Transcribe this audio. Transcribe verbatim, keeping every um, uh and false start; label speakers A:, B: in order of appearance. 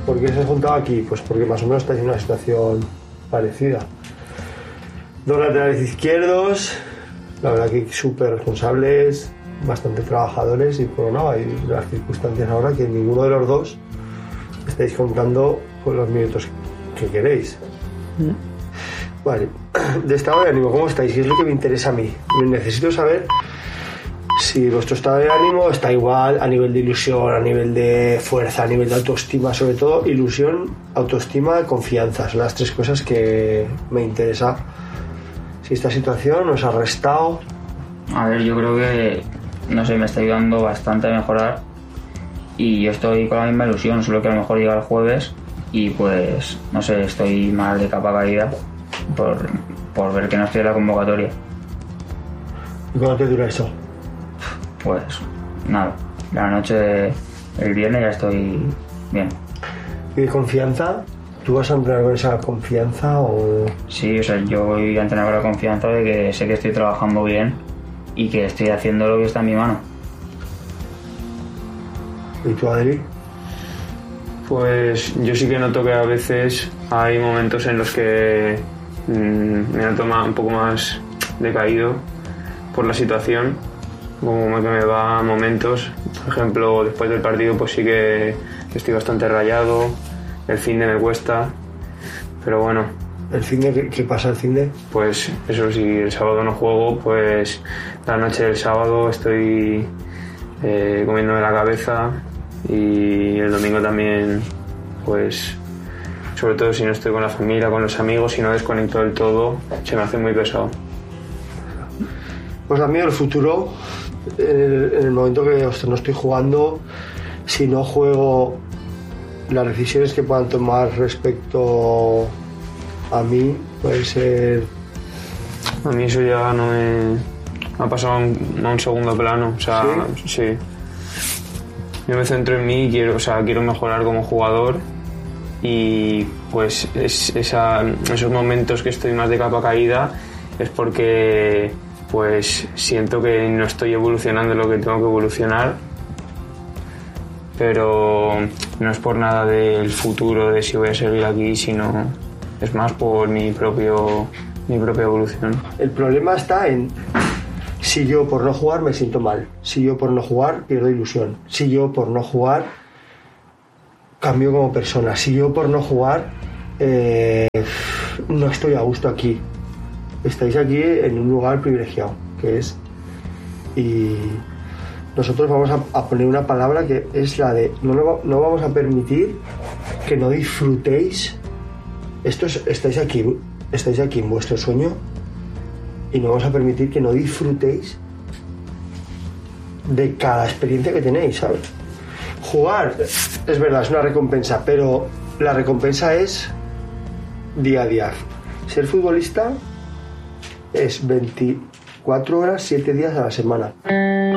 A: ¿Por qué se has juntado aquí? Pues porque más o menos estáis en una situación parecida. Dos laterales izquierdos, la verdad que súper responsables, bastante trabajadores y por no, hay las circunstancias ahora que ninguno de los dos estáis contando con los minutos que queréis. Mm. Vale, de estado de ánimo, ¿cómo estáis? ¿Qué es lo que me interesa a mí? Necesito saber si vuestro estado de ánimo está igual a nivel de ilusión, a nivel de fuerza, a nivel de autoestima, sobre todo ilusión, autoestima, confianza, son las tres cosas que me interesa. Si esta situación os ha restado.
B: A ver, yo creo que, no sé, me está ayudando bastante a mejorar y yo estoy con la misma ilusión, solo que a lo mejor llega el jueves y pues, no sé, estoy mal de capa caída por, por ver que no estoy en la convocatoria.
A: ¿Y cuánto te dura eso?
B: Pues nada, la noche, el viernes ya estoy bien.
A: ¿Y de confianza? ¿Tú vas a entrenar con esa confianza o...?
B: Sí, o sea, yo voy a entrenar con la confianza de que sé que estoy trabajando bien y que estoy haciendo lo que está en mi mano.
A: ¿Y tú, Adri?
C: Pues yo sí que noto que a veces hay momentos en los que mmm, me noto un poco más decaído por la situación, como que me va a momentos. Por ejemplo, después del partido pues sí que estoy bastante rayado, el finde me cuesta, pero bueno.
A: ¿El finde? ¿Qué pasa el finde?
C: Pues eso, si el sábado no juego, pues la noche del sábado estoy eh, comiéndome la cabeza y el domingo también, pues sobre todo si no estoy con la familia, con los amigos, si no desconecto del todo, se me hace muy pesado.
A: Pues a mí el futuro, en el, en el momento que no estoy jugando, si no juego, las decisiones que puedan tomar respecto a mí puede ser...
C: A mí eso ya no me ha pasado a un, a un segundo plano, o sea, sí. sí. Yo me centro en mí y quiero, o sea, quiero mejorar como jugador y pues es, esa, esos momentos que estoy más de capa caída es porque pues siento que no estoy evolucionando lo que tengo que evolucionar, pero no es por nada del futuro de si voy a seguir aquí, sino es más por mi propio mi propia evolución.
A: El problema está en si yo por no jugar me siento mal, si yo por no jugar pierdo ilusión, si yo por no jugar cambio como persona, si yo por no jugar eh, no estoy a gusto aquí. Estáis aquí en un lugar privilegiado, que es... Y nosotros vamos a, a poner una palabra que es la de... No, no, no vamos a permitir que no disfrutéis. Esto es, estáis aquí, estáis aquí en vuestro sueño y no vamos a permitir que no disfrutéis de cada experiencia que tenéis, ¿sabes? Jugar, es verdad, es una recompensa, pero la recompensa es día a día. Ser futbolista es veinticuatro horas, siete días a la semana.